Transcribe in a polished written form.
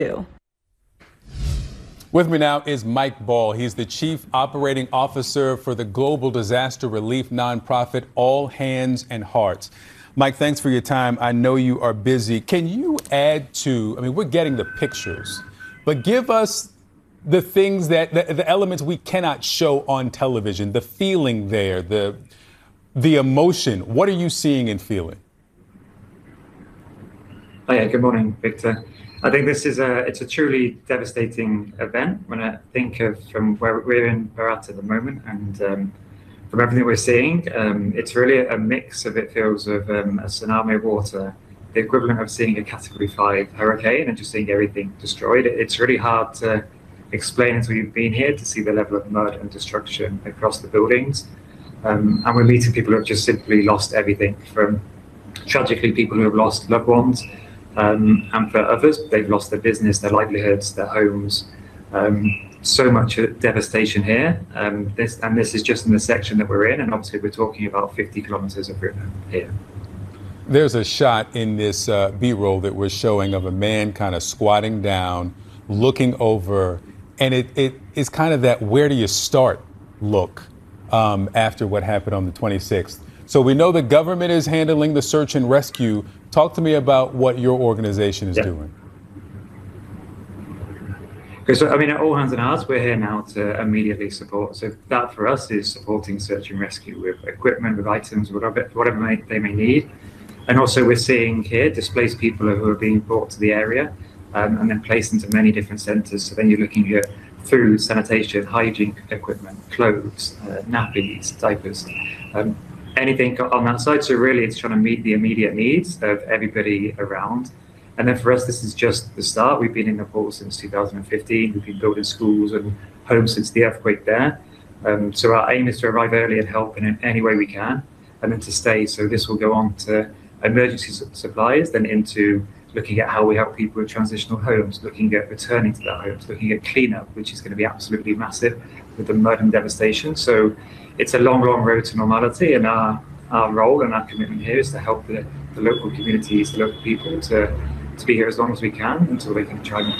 do. With me now is Mike Ball. He's the Chief Operating Officer for the global disaster relief nonprofit All Hands and Hearts. Mike, thanks for your time. I know you are busy. Can you add to, we're getting the pictures, but give us the things the elements we cannot show on television, the feeling there, the emotion. What are you seeing and feeling? Oh yeah, good morning, Victor. I think this is it's a truly devastating event when I think of from where we're at the moment, and from everything we're seeing, it's really a mix of, it feels, of a tsunami of water, the equivalent of seeing a Category 5 hurricane and just seeing everything destroyed. It's really hard to explain until you've been here to see the level of mud and destruction across the buildings. And we're meeting people who have just simply lost everything, from tragically people who have lost loved ones, and for others, they've lost their business, their livelihoods, their homes. So much devastation here. This is just in the section that we're in, and obviously we're talking about 50 kilometers of river here. There's a shot in this B-roll that we're showing of a man kind of squatting down, looking over, and it is kind of that where do you start look after what happened on the 26th. So we know the government is handling the search and rescue. Talk to me about what your organization is doing. Okay, so at All Hands and Hearts, we're here now to immediately support. So that for us is supporting search and rescue with equipment, with items, whatever they may need. And also we're seeing here displaced people who are being brought to the area and then placed into many different centres. So then you're looking at food, sanitation, hygiene equipment, clothes, nappies, diapers, anything on that side. So really it's trying to meet the immediate needs of everybody around. And then for us, this is just the start. We've been in Nepal since 2015. We've been building schools and homes since the earthquake there. So our aim is to arrive early and help in any way we can, and then to stay. So this will go on to emergency supplies, then into looking at how we help people with transitional homes, looking at returning to their homes, looking at cleanup, which is going to be absolutely massive with the mud and devastation. So it's a long, long road to normality, and our role and our commitment here is to help the local communities, the local people to be here as long as we can until they can try and